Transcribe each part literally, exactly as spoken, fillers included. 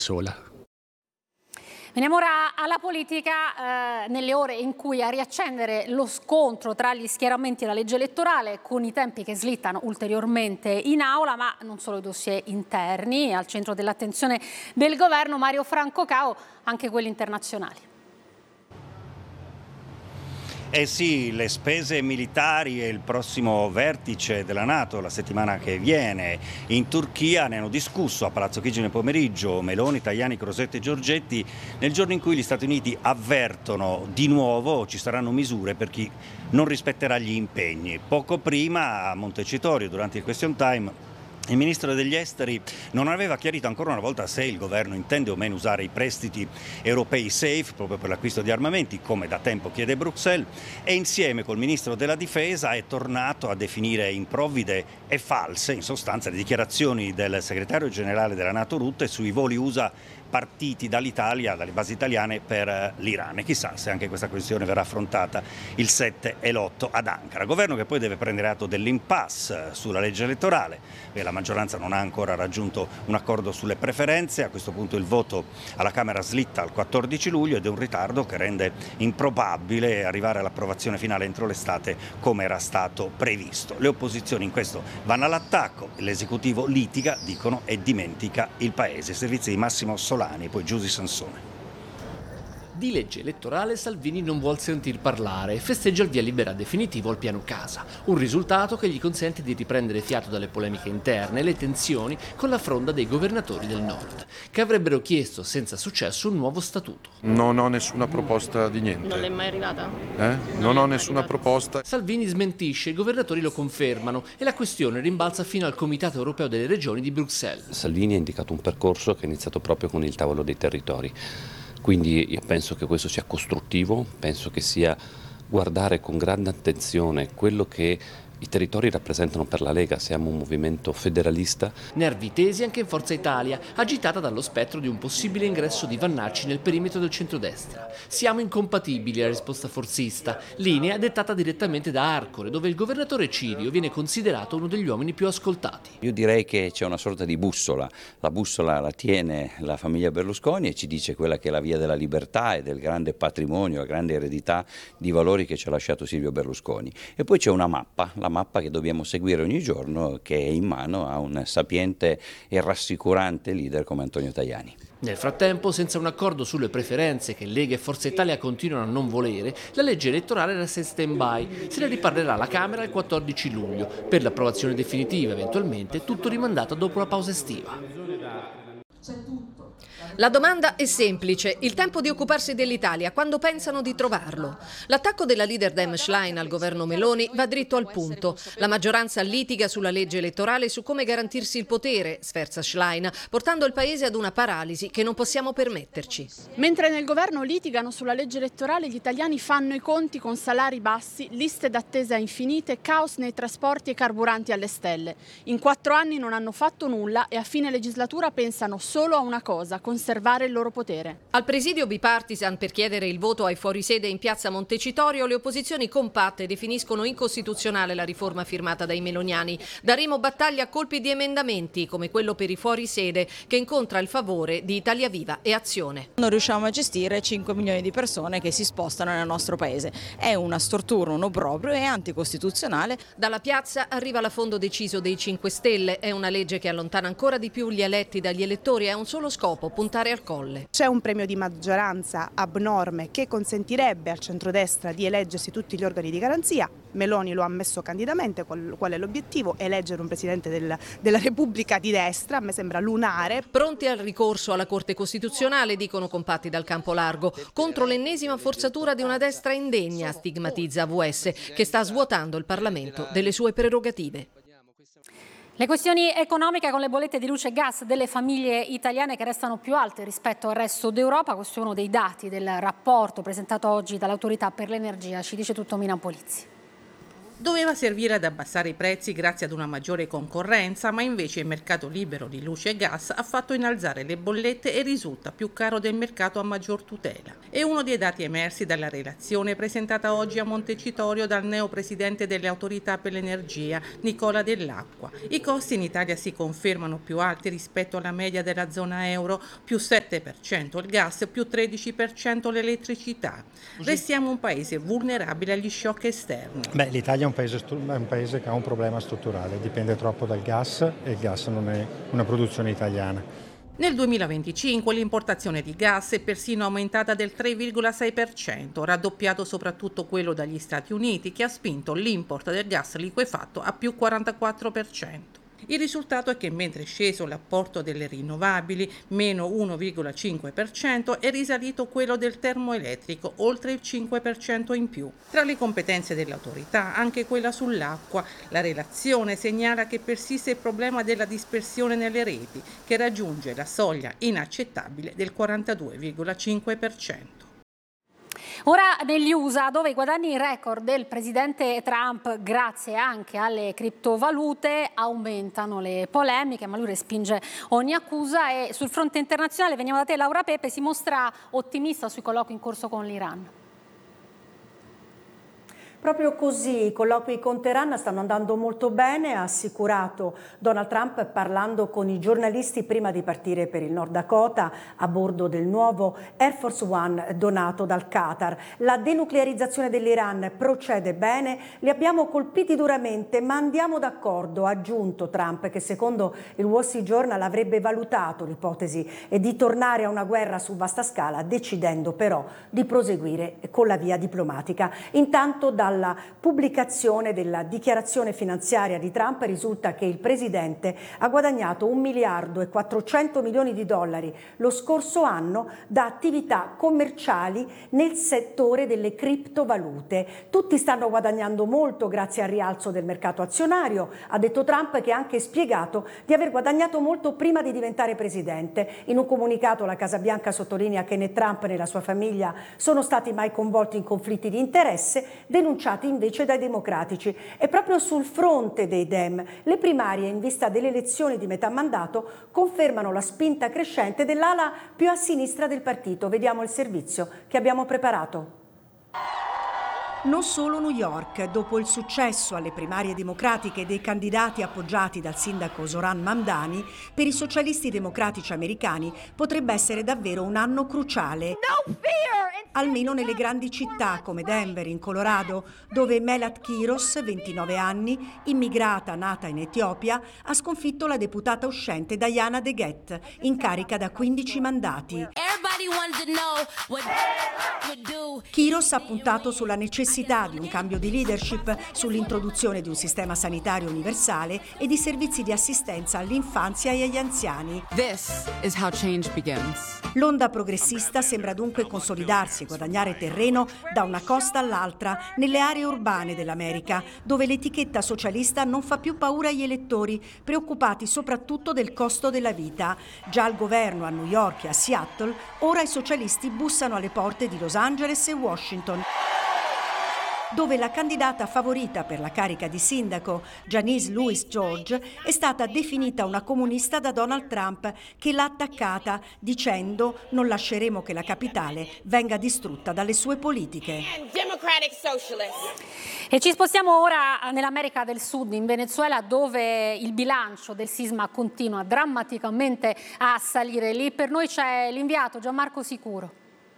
sola. Veniamo ora alla politica, eh, nelle ore in cui a riaccendere lo scontro tra gli schieramenti e la legge elettorale, con i tempi che slittano ulteriormente in aula, ma non solo i dossier interni, al centro dell'attenzione del governo Mario Franco Cao, anche quelli internazionali. Eh sì, le spese militari e il prossimo vertice della NATO la settimana che viene in Turchia ne hanno discusso a Palazzo Chigi nel pomeriggio Meloni, Tajani, Crosetto e Giorgetti nel giorno in cui gli Stati Uniti avvertono di nuovo ci saranno misure per chi non rispetterà gli impegni. Poco prima a Montecitorio durante il question time il ministro degli esteri non aveva chiarito ancora una volta se il governo intende o meno usare i prestiti europei safe proprio per l'acquisto di armamenti, come da tempo chiede Bruxelles, e insieme col ministro della difesa è tornato a definire improvvide e false, in sostanza, le dichiarazioni del segretario generale della NATO Rutte sui voli U S A partiti dall'Italia, dalle basi italiane per l'Iran. E chissà se anche questa questione verrà affrontata il sette e l'otto ad Ankara. Governo che poi deve prendere atto dell'impasse sulla legge elettorale. Beh, la maggioranza non ha ancora raggiunto un accordo sulle preferenze. A questo punto il voto alla Camera slitta al quattordici luglio ed è un ritardo che rende improbabile arrivare all'approvazione finale entro l'estate come era stato previsto. Le opposizioni in questo vanno all'attacco, l'esecutivo litiga, dicono, e dimentica il paese. Servizi di Massimo Solani e poi Giusy Sansone. Di legge elettorale Salvini non vuol sentir parlare e festeggia il via libera definitivo al piano casa, un risultato che gli consente di riprendere fiato dalle polemiche interne e le tensioni con la fronda dei governatori del nord, che avrebbero chiesto senza successo un nuovo statuto. Non ho nessuna proposta di niente. Non l'è mai arrivata? Eh? Non, non ho nessuna arrivata. proposta. Salvini smentisce, i governatori lo confermano e la questione rimbalza fino al Comitato Europeo delle Regioni di Bruxelles. Salvini ha indicato un percorso che è iniziato proprio con il tavolo dei territori. Quindi io penso che questo sia costruttivo, penso che sia guardare con grande attenzione quello che i territori rappresentano per la Lega. Siamo un movimento federalista. Nervi tesi anche in Forza Italia, agitata dallo spettro di un possibile ingresso di Vannacci nel perimetro del centrodestra. Siamo incompatibili, la risposta forzista, linea dettata direttamente da Arcore, dove il governatore Cirio viene considerato uno degli uomini più ascoltati. Io direi che c'è una sorta di bussola. La bussola la tiene la famiglia Berlusconi e ci dice quella che è la via della libertà e del grande patrimonio, la grande eredità di valori che ci ha lasciato Silvio Berlusconi. E poi c'è una mappa, la mappa che dobbiamo seguire ogni giorno, che è in mano a un sapiente e rassicurante leader come Antonio Tajani. Nel frattempo, senza un accordo sulle preferenze che Lega e Forza Italia continuano a non volere, la legge elettorale resta in stand-by. Se ne riparlerà alla Camera il quattordici luglio, per l'approvazione definitiva eventualmente, tutto rimandato dopo la pausa estiva. La domanda è semplice: il tempo di occuparsi dell'Italia, quando pensano di trovarlo? L'attacco della leader Dem Schlein al governo Meloni va dritto al punto. La maggioranza litiga sulla legge elettorale e su come garantirsi il potere, sferza Schlein, portando il paese ad una paralisi che non possiamo permetterci. Mentre nel governo litigano sulla legge elettorale, gli italiani fanno i conti con salari bassi, liste d'attesa infinite, caos nei trasporti e carburanti alle stelle. In quattro anni non hanno fatto nulla e a fine legislatura pensano solo a una cosa: conservare il loro potere. Al presidio bipartisan per chiedere il voto ai fuorisede in piazza Montecitorio, le opposizioni compatte definiscono incostituzionale la riforma firmata dai meloniani. Daremo battaglia a colpi di emendamenti, come quello per i fuorisede, che incontra il favore di Italia Viva e Azione. Non riusciamo a gestire cinque milioni di persone che si spostano nel nostro paese. È una stortura, un obbrobrio e anticostituzionale. Dalla piazza arriva la fondo deciso dei cinque Stelle. È una legge che allontana ancora di più gli eletti dagli elettori e ha un solo scopo: puntare al colle. C'è un premio di maggioranza abnorme che consentirebbe al centrodestra di eleggersi tutti gli organi di garanzia. Meloni lo ha ammesso candidamente. Qual, qual è l'obiettivo? Eleggere un presidente del, della Repubblica di destra. A me sembra lunare. Pronti al ricorso alla Corte Costituzionale, dicono compatti dal campo largo, contro l'ennesima forzatura di una destra indegna, stigmatizza A V S, che sta svuotando il Parlamento delle sue prerogative. Le questioni economiche con le bollette di luce e gas delle famiglie italiane che restano più alte rispetto al resto d'Europa. Questo è uno dei dati del rapporto presentato oggi dall'Autorità per l'Energia. Ci dice tutto Mina Polizzi. Doveva servire ad abbassare i prezzi grazie ad una maggiore concorrenza, ma invece il mercato libero di luce e gas ha fatto innalzare le bollette e risulta più caro del mercato a maggior tutela. È uno dei dati emersi dalla relazione presentata oggi a Montecitorio dal neopresidente delle autorità per l'energia, Nicola Dell'Acqua. I costi in Italia si confermano più alti rispetto alla media della zona euro, più sette per cento il gas, più tredici per cento l'elettricità. Restiamo un paese vulnerabile agli shock esterni. Beh, l'Italia è un paese, è un paese che ha un problema strutturale, dipende troppo dal gas e il gas non è una produzione italiana. Nel duemilaventicinque l'importazione di gas è persino aumentata del tre virgola sei per cento, raddoppiato soprattutto quello dagli Stati Uniti, che ha spinto l'import del gas liquefatto a più quarantaquattro per cento. Il risultato è che mentre è sceso l'apporto delle rinnovabili, meno uno virgola cinque per cento, è risalito quello del termoelettrico, oltre il cinque per cento in più. Tra le competenze dell'autorità, anche quella sull'acqua. La relazione segnala che persiste il problema della dispersione nelle reti, che raggiunge la soglia inaccettabile del quarantadue virgola cinque per cento. Ora negli U S A, dove i guadagni record del presidente Trump, grazie anche alle criptovalute, aumentano le polemiche, ma lui respinge ogni accusa. E sul fronte internazionale, veniamo da te Laura Pepe, si mostra ottimista sui colloqui in corso con l'Iran. Proprio così, i colloqui con Teheran stanno andando molto bene, ha assicurato Donald Trump parlando con i giornalisti prima di partire per il Nord Dakota a bordo del nuovo Air Force One donato dal Qatar. La denuclearizzazione dell'Iran procede bene, li abbiamo colpiti duramente, ma andiamo d'accordo, ha aggiunto Trump, che secondo il Wall Street Journal avrebbe valutato l'ipotesi di tornare a una guerra su vasta scala, decidendo però di proseguire con la via diplomatica. Intanto da Dalla pubblicazione della dichiarazione finanziaria di Trump risulta che il presidente ha guadagnato un miliardo e quattrocento milioni di dollari lo scorso anno da attività commerciali nel settore delle criptovalute. Tutti stanno guadagnando molto grazie al rialzo del mercato azionario, ha detto Trump, che ha anche spiegato di aver guadagnato molto prima di diventare presidente. In un comunicato la Casa Bianca sottolinea che né Trump né la sua famiglia sono stati mai coinvolti in conflitti di interesse, denunciando invece dai democratici. E proprio sul fronte dei Dem, le primarie in vista delle elezioni di metà mandato confermano la spinta crescente dell'ala più a sinistra del partito. Vediamo il servizio che abbiamo preparato. Non solo New York, dopo il successo alle primarie democratiche dei candidati appoggiati dal sindaco Zohran Mamdani, per i socialisti democratici americani potrebbe essere davvero un anno cruciale. Almeno nelle grandi città come Denver, in Colorado, dove Melat Kiros, ventinove anni, immigrata nata in Etiopia, ha sconfitto la deputata uscente Diana DeGette, in carica da quindici mandati. Kiros ha puntato sulla necessità di un cambio di leadership, sull'introduzione di un sistema sanitario universale e di servizi di assistenza all'infanzia e agli anziani. This is how change begins. L'onda progressista sembra dunque consolidarsi e guadagnare terreno da una costa all'altra nelle aree urbane dell'America, dove l'etichetta socialista non fa più paura agli elettori, preoccupati soprattutto del costo della vita. Già al governo a New York e a Seattle, ora i socialisti bussano alle porte di Los Angeles e Washington, dove la candidata favorita per la carica di sindaco, Janice Louis George, è stata definita una comunista da Donald Trump, che l'ha attaccata dicendo: non lasceremo che la capitale venga distrutta dalle sue politiche. E ci spostiamo ora nell'America del Sud, in Venezuela, dove il bilancio del sisma continua drammaticamente a salire. Lì per noi c'è l'inviato Gianmarco Sicuro.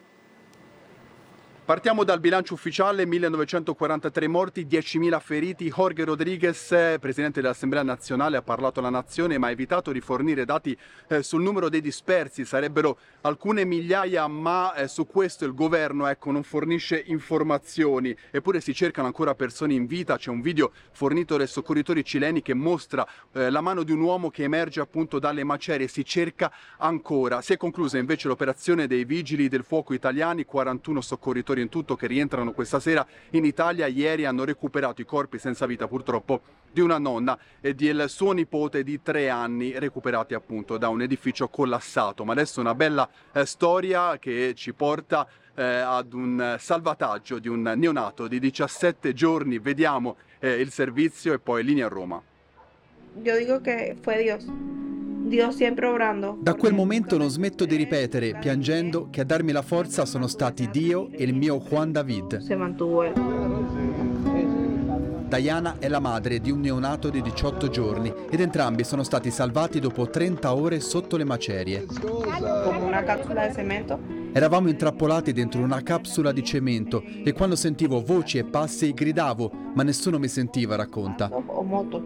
Partiamo dal bilancio ufficiale: millenovecentoquarantatré morti, diecimila feriti. Jorge Rodriguez, presidente dell'Assemblea nazionale, ha parlato alla nazione ma ha evitato di fornire dati eh, sul numero dei dispersi. Sarebbero alcune migliaia, ma eh, su questo il governo ecco, non fornisce informazioni. Eppure si cercano ancora persone in vita. C'è un video fornito dai soccorritori cileni che mostra eh, la mano di un uomo che emerge appunto dalle macerie. Si cerca ancora. Si è conclusa invece l'operazione dei vigili del fuoco italiani, quarantuno soccorritori in tutto che rientrano questa sera in Italia. Ieri hanno recuperato i corpi senza vita purtroppo di una nonna e del suo nipote di tre anni, recuperati appunto da un edificio collassato. Ma adesso una bella eh, storia che ci porta eh, ad un salvataggio di un neonato di diciassette giorni. Vediamo eh, il servizio e poi linea a Roma. Io dico che fu Dios. Dios sempre obrando. Da quel momento non smetto di ripetere, piangendo, che a darmi la forza sono stati Dio e il mio Juan David. Se mantuvo. Diana è la madre di un neonato di diciotto giorni ed entrambi sono stati salvati dopo trenta ore sotto le macerie. Come una capsula di cemento. Eravamo intrappolati dentro una capsula di cemento e quando sentivo voci e passi gridavo, ma nessuno mi sentiva, racconta. Ho molto.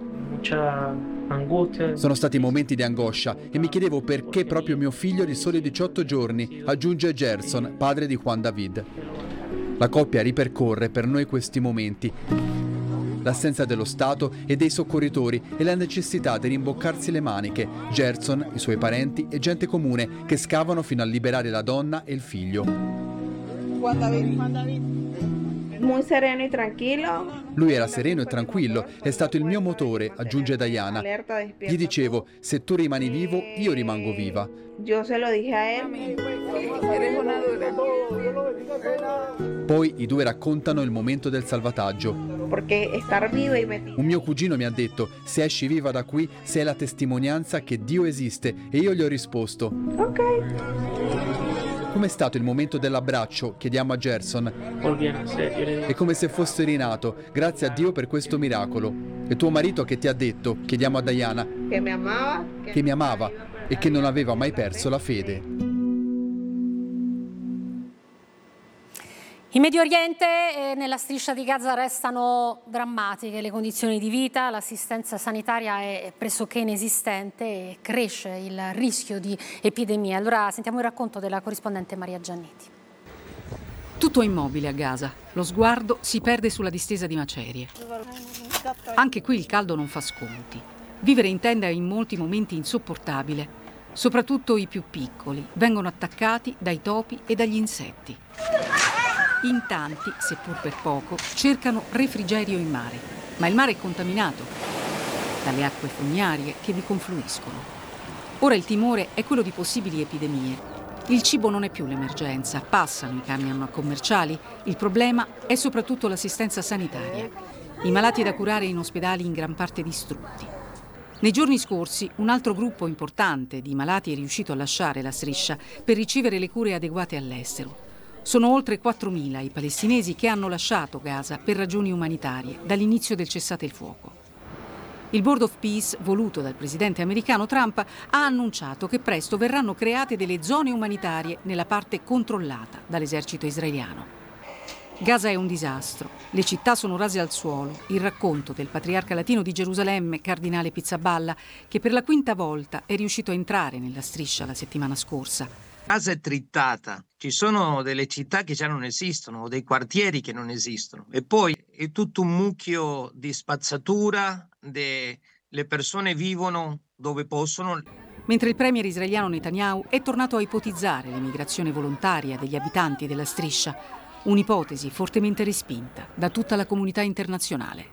Sono stati momenti di angoscia e mi chiedevo perché proprio mio figlio di soli diciotto giorni, aggiunge Gerson, padre di Juan David. La coppia ripercorre per noi questi momenti. L'assenza dello Stato e dei soccorritori e la necessità di rimboccarsi le maniche, Gerson, i suoi parenti e gente comune che scavano fino a liberare la donna e il figlio. Juan David. Juan David. Muy sereno e tranquillo. Lui era sereno e tranquillo, è stato il mio motore, aggiunge Diana. Gli dicevo, se tu rimani vivo, io rimango viva. Io se lo dije a él. Poi i due raccontano il momento del salvataggio. Un mio cugino mi ha detto, se esci viva da qui, sei la testimonianza che Dio esiste, e io gli ho risposto. Ok. Com'è stato il momento dell'abbraccio? Chiediamo a Gerson. È come se fosse rinato, grazie a Dio per questo miracolo. E tuo marito che ti ha detto? Chiediamo a Diana. Che mi amava. Che mi amava e che non aveva mai perso la fede. In Medio Oriente e nella striscia di Gaza restano drammatiche le condizioni di vita, l'assistenza sanitaria è pressoché inesistente e cresce il rischio di epidemie. Allora sentiamo il racconto della corrispondente Maria Giannetti. Tutto immobile a Gaza, lo sguardo si perde sulla distesa di macerie. Anche qui il caldo non fa sconti. Vivere in tenda è in molti momenti insopportabile, soprattutto i più piccoli, vengono attaccati dai topi e dagli insetti. In tanti, seppur per poco, cercano refrigerio in mare, ma il mare è contaminato dalle acque fognarie che vi confluiscono. Ora il timore è quello di possibili epidemie. Il cibo non è più l'emergenza, passano i camion commerciali, il problema è soprattutto l'assistenza sanitaria. I malati da curare in ospedali in gran parte distrutti. Nei giorni scorsi un altro gruppo importante di malati è riuscito a lasciare la striscia per ricevere le cure adeguate all'estero. Sono oltre quattromila i palestinesi che hanno lasciato Gaza per ragioni umanitarie dall'inizio del cessate il fuoco. Il Board of Peace, voluto dal presidente americano Trump, ha annunciato che presto verranno create delle zone umanitarie nella parte controllata dall'esercito israeliano. Gaza è un disastro, le città sono rase al suolo, il racconto del patriarca latino di Gerusalemme, cardinale Pizzaballa, che per la quinta volta è riuscito a entrare nella striscia la settimana scorsa. Gaza è trittata, ci sono delle città che già non esistono, o dei quartieri che non esistono, e poi è tutto un mucchio di spazzatura, de... le persone vivono dove possono. Mentre il premier israeliano Netanyahu è tornato a ipotizzare l'emigrazione volontaria degli abitanti della striscia, un'ipotesi fortemente respinta da tutta la comunità internazionale.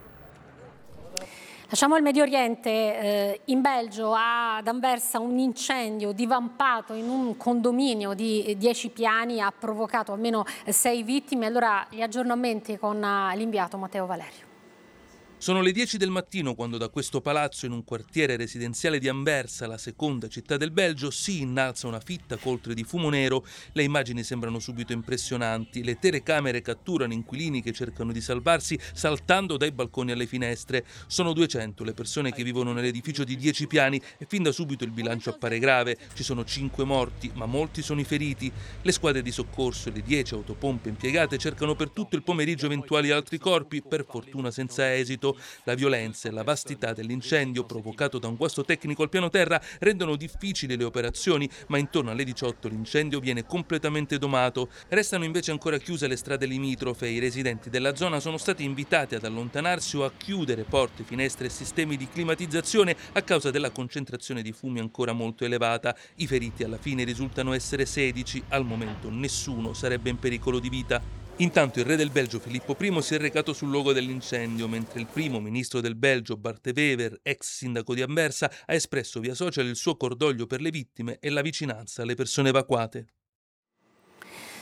Lasciamo il Medio Oriente. Eh, in Belgio, ad Anversa, un incendio divampato in un condominio di dieci piani ha provocato almeno sei vittime. Allora gli aggiornamenti con l'inviato Matteo Valerio. Sono le dieci del mattino quando da questo palazzo in un quartiere residenziale di Anversa, la seconda città del Belgio, si innalza una fitta coltre di fumo nero. Le immagini sembrano subito impressionanti. Le telecamere catturano inquilini che cercano di salvarsi saltando dai balconi alle finestre. Sono duecento le persone che vivono nell'edificio di dieci piani e fin da subito il bilancio appare grave. Ci sono cinque morti, ma molti sono i feriti. Le squadre di soccorso e le dieci autopompe impiegate cercano per tutto il pomeriggio eventuali altri corpi, per fortuna senza esito. La violenza e la vastità dell'incendio provocato da un guasto tecnico al piano terra rendono difficili le operazioni, ma intorno alle diciotto l'incendio viene completamente domato. Restano invece ancora chiuse le strade limitrofe e i residenti della zona sono stati invitati ad allontanarsi o a chiudere porte, finestre e sistemi di climatizzazione a causa della concentrazione di fumi ancora molto elevata. I feriti alla fine risultano essere sedici, al momento nessuno sarebbe in pericolo di vita. Intanto il re del Belgio Filippo primo si è recato sul luogo dell'incendio, mentre il primo ministro del Belgio Bart De Wever, ex sindaco di Anversa, ha espresso via social il suo cordoglio per le vittime e la vicinanza alle persone evacuate.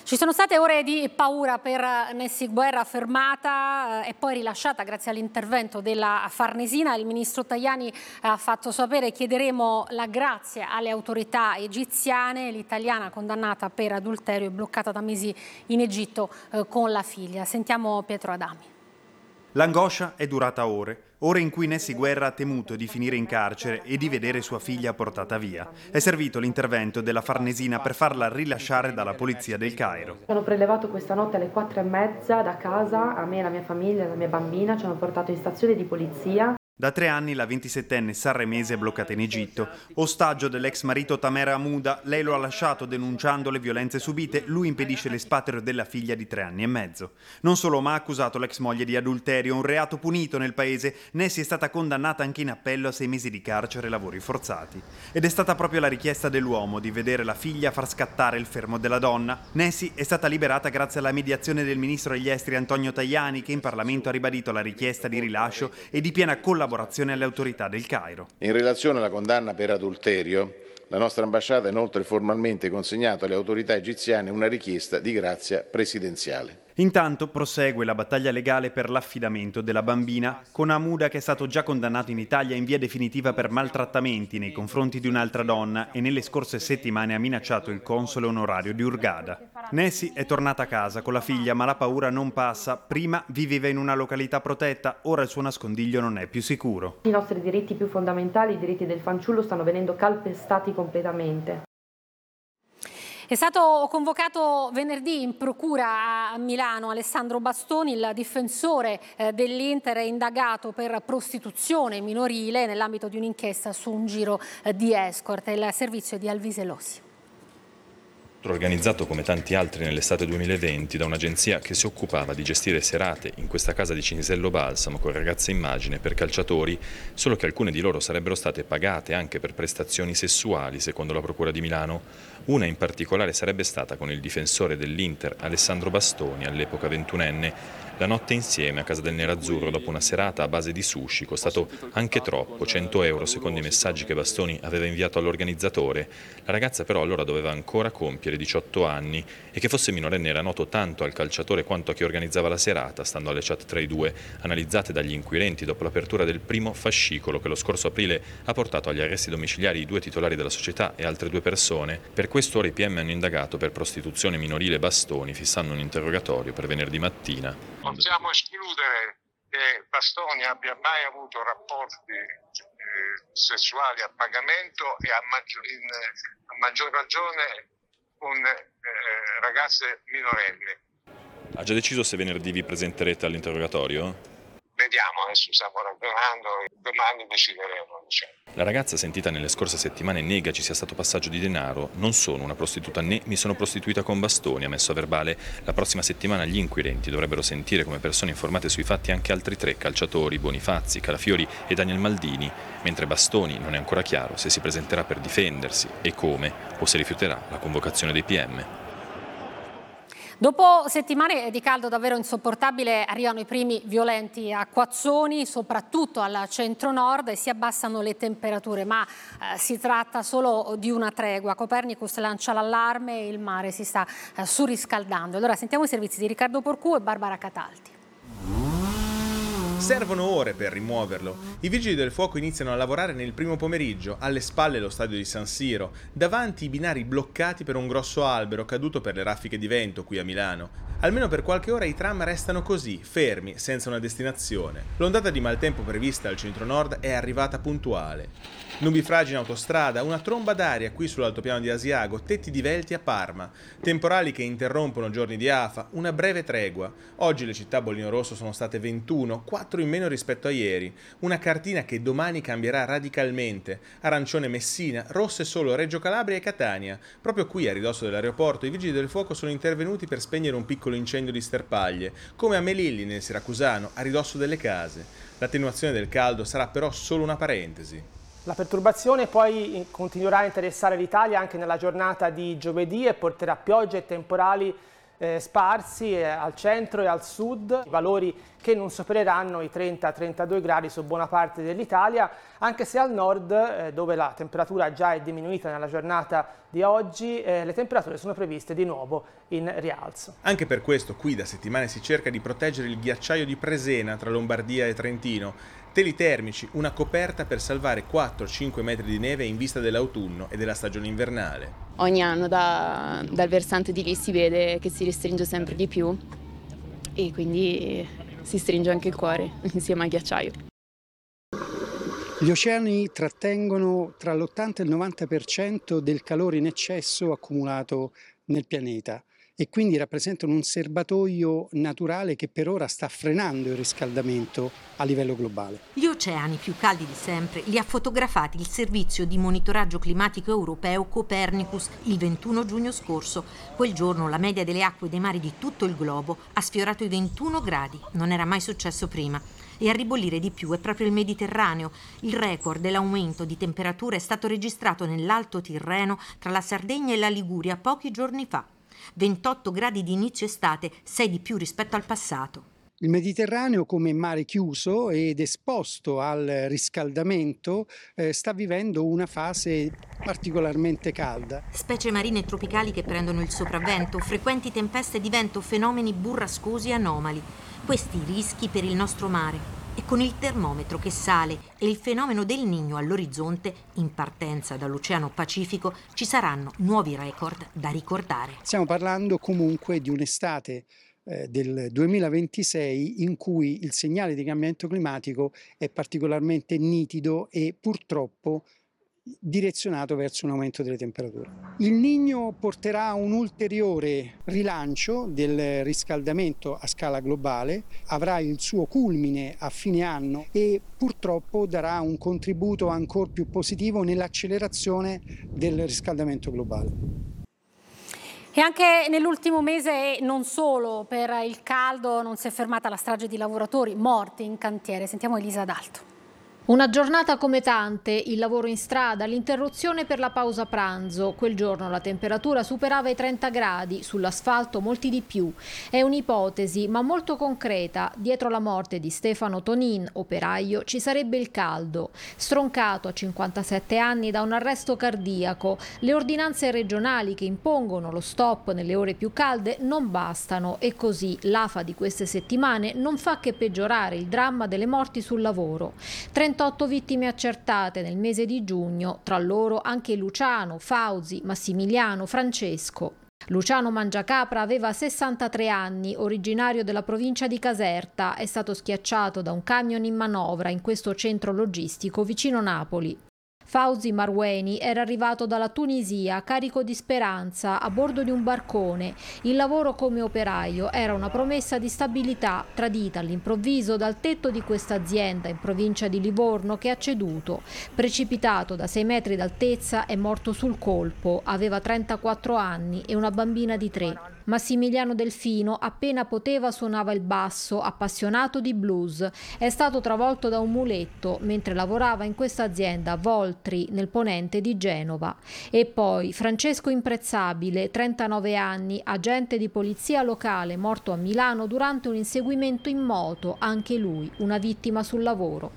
Ci sono state ore di paura per Nessy Guerra, fermata eh, e poi rilasciata grazie all'intervento della Farnesina. Il ministro Tajani ha fatto sapere: chiederemo la grazia alle autorità egiziane. L'italiana condannata per adulterio e bloccata da mesi in Egitto eh, con la figlia. Sentiamo Pietro Adami. L'angoscia è durata ore. Ore in cui Nessy Guerra ha temuto di finire in carcere e di vedere sua figlia portata via. È servito l'intervento della Farnesina per farla rilasciare dalla polizia del Cairo. Sono prelevato questa notte alle quattro e mezza da casa, a me, la mia famiglia, la mia bambina, ci hanno portato in stazione di polizia. Da tre anni la ventisettenne sanremese è bloccata in Egitto. Ostaggio dell'ex marito Tamer Hamouda, lei lo ha lasciato denunciando le violenze subite, lui impedisce l'espatrio della figlia di tre anni e mezzo. Non solo, ma ha accusato l'ex moglie di adulterio, un reato punito nel paese. Nessy è stata condannata anche in appello a sei mesi di carcere e lavori forzati. Ed è stata proprio la richiesta dell'uomo di vedere la figlia far scattare il fermo della donna. Nessy è stata liberata grazie alla mediazione del ministro degli esteri Antonio Tajani, che in Parlamento ha ribadito la richiesta di rilascio e di piena collaborazione alle autorità del Cairo. In relazione alla condanna per adulterio, la nostra ambasciata ha inoltre formalmente consegnato alle autorità egiziane una richiesta di grazia presidenziale. Intanto prosegue la battaglia legale per l'affidamento della bambina, con Hamouda che è stato già condannato in Italia in via definitiva per maltrattamenti nei confronti di un'altra donna e nelle scorse settimane ha minacciato il console onorario di Hurghada. Nessy è tornata a casa con la figlia, ma la paura non passa. Prima viveva in una località protetta, ora il suo nascondiglio non è più sicuro. I nostri diritti più fondamentali, i diritti del fanciullo, stanno venendo calpestati completamente. È stato convocato venerdì in procura a Milano Alessandro Bastoni, il difensore eh, dell'Inter, è indagato per prostituzione minorile nell'ambito di un'inchiesta su un giro eh, di escort. Il servizio di Alvise Lossi. Organizzato come tanti altri nell'estate duemilaventi da un'agenzia che si occupava di gestire serate in questa casa di Cinisello Balsamo con ragazze immagine per calciatori, solo che alcune di loro sarebbero state pagate anche per prestazioni sessuali, secondo la Procura di Milano. Una in particolare sarebbe stata con il difensore dell'Inter, Alessandro Bastoni, all'epoca ventunenne, la notte insieme a casa del Nerazzurro dopo una serata a base di sushi, costato anche troppo, cento euro secondo i messaggi che Bastoni aveva inviato all'organizzatore. La ragazza però allora doveva ancora compiere diciotto anni e che fosse minorenne era noto tanto al calciatore quanto a chi organizzava la serata, stando alle chat tra i due, analizzate dagli inquirenti dopo l'apertura del primo fascicolo che lo scorso aprile ha portato agli arresti domiciliari i due titolari della società e altre due persone. Per questo ora i P M hanno indagato per prostituzione minorile Bastoni, fissando un interrogatorio per venerdì mattina. Possiamo escludere che Bastoni abbia mai avuto rapporti eh, sessuali a pagamento e a, maggior, in, a maggior ragione con eh, ragazze minorenni. Ha già deciso se venerdì vi presenterete all'interrogatorio? Vediamo, adesso stiamo ragionando, domani decideremo. Diciamo. La ragazza sentita nelle scorse settimane nega ci sia stato passaggio di denaro. Non sono una prostituta né mi sono prostituita con Bastoni, ha messo a verbale. La prossima settimana gli inquirenti dovrebbero sentire come persone informate sui fatti anche altri tre calciatori, Bonifazzi, Calafiori e Daniel Maldini, mentre Bastoni non è ancora chiaro se si presenterà per difendersi e come o se rifiuterà la convocazione dei P M. Dopo settimane di caldo davvero insopportabile arrivano i primi violenti acquazzoni, soprattutto al centro-nord, e si abbassano le temperature, ma eh, si tratta solo di una tregua. Copernicus lancia l'allarme e il mare si sta eh, surriscaldando. Allora sentiamo i servizi di Riccardo Porcu e Barbara Catalti. Servono ore per rimuoverlo. I vigili del fuoco iniziano a lavorare nel primo pomeriggio, alle spalle lo stadio di San Siro, davanti i binari bloccati per un grosso albero caduto per le raffiche di vento qui a Milano. Almeno per qualche ora i tram restano così, fermi, senza una destinazione. L'ondata di maltempo prevista al centro-nord è arrivata puntuale. Nubifragi in autostrada, una tromba d'aria qui sull'altopiano di Asiago, tetti divelti a Parma, temporali che interrompono giorni di afa, una breve tregua. Oggi le città a bollino rosso sono state ventuno, quattro in meno rispetto a ieri. Una cartina che domani cambierà radicalmente. Arancione Messina, rosse solo Reggio Calabria e Catania. Proprio qui, a ridosso dell'aeroporto, i vigili del fuoco sono intervenuti per spegnere un piccolo incendio di sterpaglie, come a Melilli nel Siracusano, a ridosso delle case. L'attenuazione del caldo sarà però solo una parentesi. La perturbazione poi continuerà a interessare l'Italia anche nella giornata di giovedì e porterà piogge e temporali eh, sparsi eh, al centro e al sud, valori che non supereranno i trenta trentadue gradi su buona parte dell'Italia, anche se al nord, eh, dove la temperatura già è diminuita nella giornata di oggi, eh, le temperature sono previste di nuovo in rialzo. Anche per questo qui da settimane si cerca di proteggere il ghiacciaio di Presena tra Lombardia e Trentino. Teli termici, una coperta per salvare quattro cinque metri di neve in vista dell'autunno e della stagione invernale. Ogni anno da, dal versante di lì si vede che si restringe sempre di più e quindi si stringe anche il cuore insieme al ghiacciaio. Gli oceani trattengono tra l'ottanta e il novanta per cento del calore in eccesso accumulato nel pianeta e quindi rappresentano un serbatoio naturale che per ora sta frenando il riscaldamento a livello globale. Gli oceani più caldi di sempre li ha fotografati il servizio di monitoraggio climatico europeo Copernicus il ventuno giugno scorso. Quel giorno la media delle acque dei mari di tutto il globo ha sfiorato i ventuno gradi, non era mai successo prima. E a ribollire di più è proprio il Mediterraneo. Il record dell'aumento di temperatura è stato registrato nell'Alto Tirreno tra la Sardegna e la Liguria pochi giorni fa. ventotto gradi di inizio estate, sei di più rispetto al passato. Il Mediterraneo, come mare chiuso ed esposto al riscaldamento, eh, sta vivendo una fase particolarmente calda. Specie marine tropicali che prendono il sopravvento, frequenti tempeste di vento, fenomeni burrascosi e anomali. Questi rischi per il nostro mare. E con il termometro che sale e il fenomeno del Niño all'orizzonte, in partenza dall'Oceano Pacifico, ci saranno nuovi record da ricordare. Stiamo parlando comunque di un'estate eh, del duemilaventisei in cui il segnale di cambiamento climatico è particolarmente nitido e purtroppo direzionato verso un aumento delle temperature. Il Niño porterà a un ulteriore rilancio del riscaldamento a scala globale, avrà il suo culmine a fine anno e purtroppo darà un contributo ancora più positivo nell'accelerazione del riscaldamento globale. E anche nell'ultimo mese, e non solo, per il caldo non si è fermata la strage di lavoratori morti in cantiere. Sentiamo Elisa D'Alto. Una giornata come tante, il lavoro in strada, l'interruzione per la pausa pranzo. Quel giorno la temperatura superava i trenta gradi, sull'asfalto molti di più. È un'ipotesi, ma molto concreta. Dietro la morte di Stefano Tonin, operaio, ci sarebbe il caldo. Stroncato a cinquantasette anni da un arresto cardiaco, le ordinanze regionali che impongono lo stop nelle ore più calde non bastano e così l'A F A di queste settimane non fa che peggiorare il dramma delle morti sul lavoro. trentotto vittime accertate nel mese di giugno, tra loro anche Luciano, Fauzi, Massimiliano, Francesco. Luciano Mangiacapra aveva sessantatré anni, originario della provincia di Caserta, è stato schiacciato da un camion in manovra in questo centro logistico vicino Napoli. Fauzi Marweni era arrivato dalla Tunisia carico di speranza a bordo di un barcone. Il lavoro come operaio era una promessa di stabilità tradita all'improvviso dal tetto di questa azienda in provincia di Livorno che ha ceduto. Precipitato da sei metri d'altezza è morto sul colpo, aveva trentaquattro anni e una bambina di tre. Massimiliano Delfino appena poteva suonava il basso, appassionato di blues. È stato travolto da un muletto mentre lavorava in questa azienda Voltri nel ponente di Genova. E poi Francesco Imprezzabile, trentanove anni, agente di polizia locale, morto a Milano durante un inseguimento in moto, anche lui una vittima sul lavoro.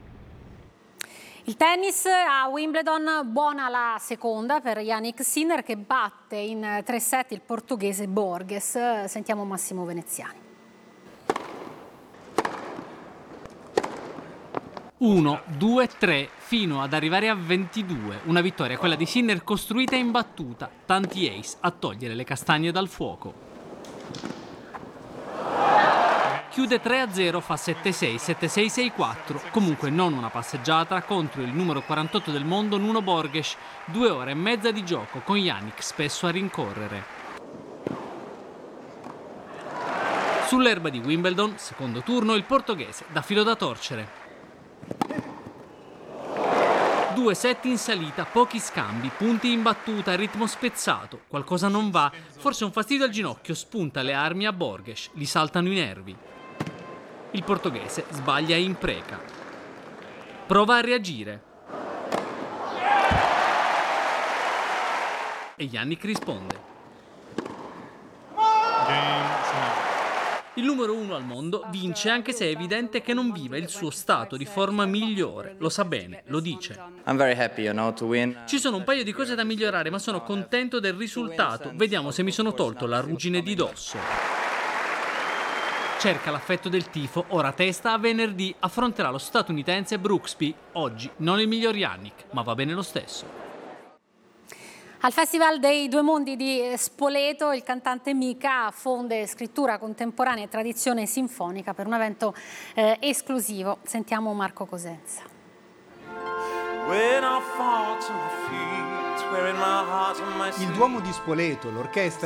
Il tennis a Wimbledon, buona la seconda per Jannik Sinner che batte in tre set il portoghese Borges. Sentiamo Massimo Veneziani. uno, due, tre, fino ad arrivare a ventidue. Una vittoria, quella di Sinner, costruita e imbattuta. Tanti ace a togliere le castagne dal fuoco. Chiude tre a zero, fa sette sei, sette sei, sei quattro. Comunque non una passeggiata contro il numero quarantotto del mondo Nuno Borges. Due ore e mezza di gioco con Jannik spesso a rincorrere. Sull'erba di Wimbledon, secondo turno, il portoghese dà filo da torcere. Due set in salita, pochi scambi, punti in battuta, ritmo spezzato. Qualcosa non va, forse un fastidio al ginocchio, spunta le armi a Borges, gli saltano i nervi. Il portoghese sbaglia e impreca. Prova a reagire. E Jannik risponde. Il numero uno al mondo vince anche se è evidente che non vive il suo stato di forma migliore. Lo sa bene, lo dice. I'm very happy, you know, to win. Ci sono un paio di cose da migliorare, ma sono contento del risultato. Vediamo se mi sono tolto la ruggine di dosso. Cerca l'affetto del tifo, ora testa a venerdì, affronterà lo statunitense Brooksby. Oggi non il miglior Yannick, ma va bene lo stesso. Al Festival dei Due Mondi di Spoleto il cantante Mika fonde scrittura contemporanea e tradizione sinfonica per un evento eh, esclusivo. Sentiamo Marco Cosenza. Il Duomo di Spoleto, l'orchestra